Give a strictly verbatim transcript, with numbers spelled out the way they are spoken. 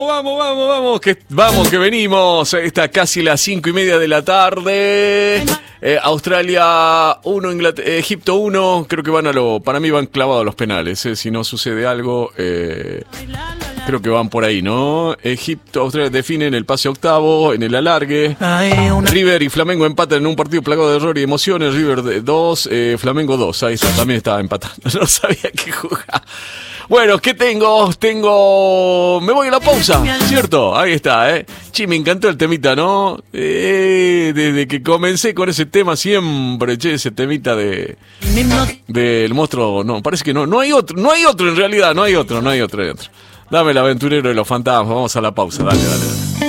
Vamos, vamos, vamos, que vamos, que venimos. Está casi las cinco y media de la tarde. Eh, Australia uno, Inglaterra, eh, Egipto uno. Creo que van a lo. Para mí van clavados los penales. Eh. Si no sucede algo, eh, creo que van por ahí, ¿no? Egipto, Australia definen el pase octavo en el alargue. River y Flamengo empatan en un partido plagado de error y emociones. River dos, eh, Flamengo dos. Ahí está, también estaba empatando. No sabía que jugaba. Bueno, ¿qué tengo? Tengo... Me voy a la pausa, ¿cierto? Ahí está, ¿eh? Che, me encantó el temita, ¿no? Eh, desde que comencé con ese tema siempre, che, ese temita de... Del monstruo, no, parece que no. No hay otro, no hay otro en realidad, no hay otro, no hay otro, no hay otro. Dame el aventurero de los fantasmas, vamos a la pausa, dale, dale, dale.